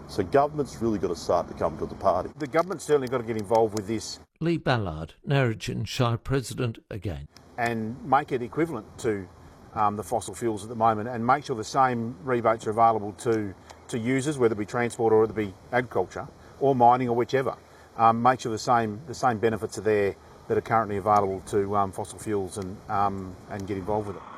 So government's really got to start to come to the party. The government's certainly got to get involved with this. Lee Ballard, Narrogin Shire President again. And make it equivalent to the fossil fuels at the moment, and make sure the same rebates are available to users, whether it be transport or whether it be agriculture or mining or whichever. Make sure the same benefits are there that are currently available to fossil fuels, and get involved with it.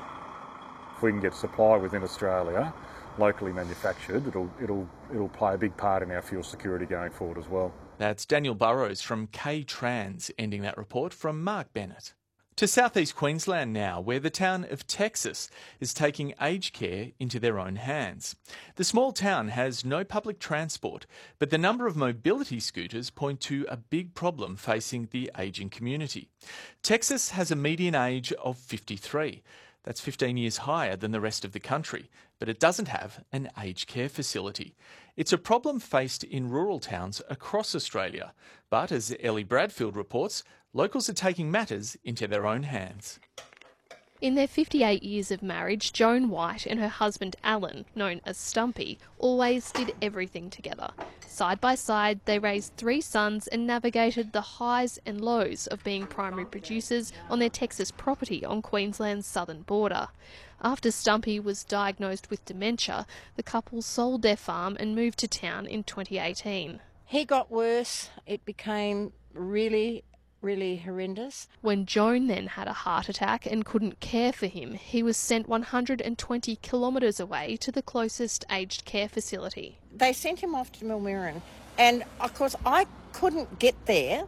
If we can get supply within Australia, locally manufactured, it'll play a big part in our fuel security going forward as well. That's Daniel Burrows from K-Trans, ending that report from Mark Bennett. To southeast Queensland now, where the town of Texas is taking aged care into their own hands. The small town has no public transport, but the number of mobility scooters point to a big problem facing the ageing community. Texas has a median age of 53. That's 15 years higher than the rest of the country, but it doesn't have an aged care facility. It's a problem faced in rural towns across Australia, but as Ellie Bradfield reports, locals are taking matters into their own hands. In their 58 years of marriage, Joan White and her husband Alan, known as Stumpy, always did everything together. Side by side, they raised 3 sons and navigated the highs and lows of being primary producers on their Texas property on Queensland's southern border. After Stumpy was diagnosed with dementia, the couple sold their farm and moved to town in 2018. He got worse. It became really horrendous. When Joan then had a heart attack and couldn't care for him, he was sent 120 kilometres away to the closest aged care facility. They sent him off to Millmerran, and of course I couldn't get there.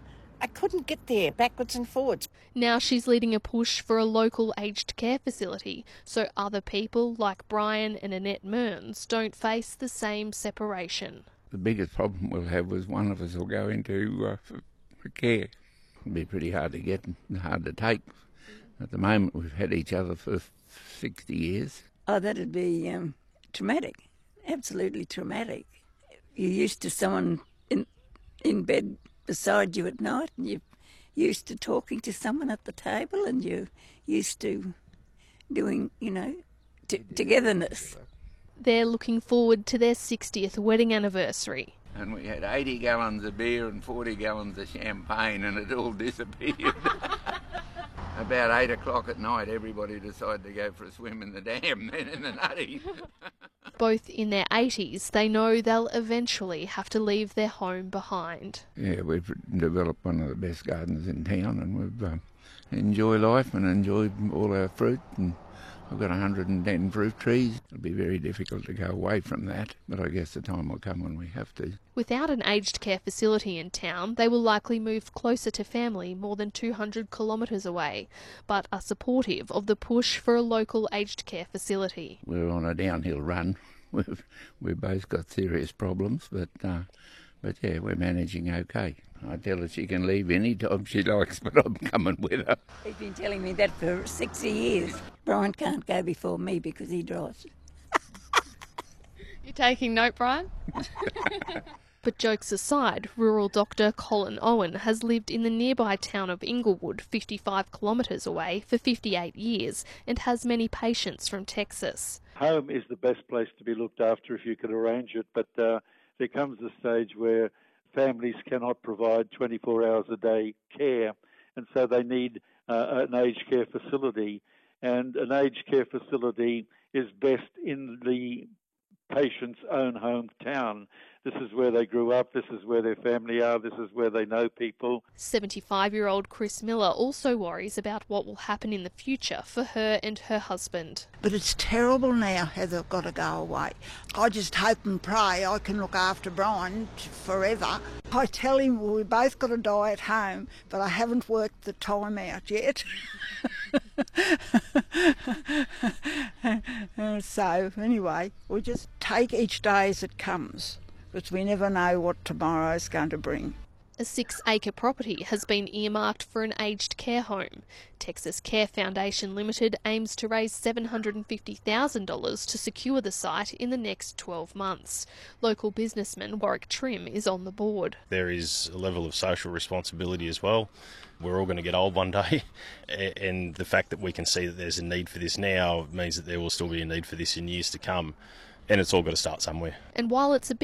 Backwards and forwards. Now she's leading a push for a local aged care facility so other people like Brian and Annette Mearns don't face the same separation. The biggest problem we'll have was one of us will go into for care. It'll be pretty hard to get and hard to take. At the moment, we've had each other for 60 years. Oh, that'd be traumatic, absolutely traumatic. You're used to someone in bed beside you at night, and you're used to talking to someone at the table, and you're used to doing, togetherness. They're looking forward to their 60th wedding anniversary. And we had 80 gallons of beer and 40 gallons of champagne, and it all disappeared. About 8 o'clock at night, everybody decided to go for a swim in the dam, then in the nutty. Both in their 80s, they know they'll eventually have to leave their home behind. Yeah, we've developed one of the best gardens in town, and we've enjoy life and enjoy all our fruit. And I've got 110 fruit trees. It'll be very difficult to go away from that, but I guess the time will come when we have to. Without an aged care facility in town, they will likely move closer to family more than 200 kilometres away, but are supportive of the push for a local aged care facility. We're on a downhill run. We've both got serious problems, but yeah, we're managing okay. I tell her she can leave any time she likes, but I'm coming with her. He's been telling me that for 60 years. Brian can't go before me because he drives. You taking note, Brian? But jokes aside, rural doctor Colin Owen has lived in the nearby town of Inglewood, 55 kilometres away, for 58 years and has many patients from Texas. Home is the best place to be looked after if you could arrange it, but there comes a stage where families cannot provide 24 hours a day care, and so they need an aged care facility. And an aged care facility is best in the patient's own hometown. This is where they grew up, this is where their family are, this is where they know people. 75-year-old Chris Miller also worries about what will happen in the future for her and her husband. But it's terrible now how they've got to go away. I just hope and pray I can look after Brian forever. I tell him, well, we both got to die at home, but I haven't worked the time out yet. So anyway, we just take each day as it comes, because we never know what tomorrow's going to bring. A 6-acre property has been earmarked for an aged care home. Texas Care Foundation Limited aims to raise $750,000 to secure the site in the next 12 months. Local businessman Warwick Trim is on the board. There is a level of social responsibility as well. We're all going to get old one day, and the fact that we can see that there's a need for this now means that there will still be a need for this in years to come, and it's all got to start somewhere. And while it's a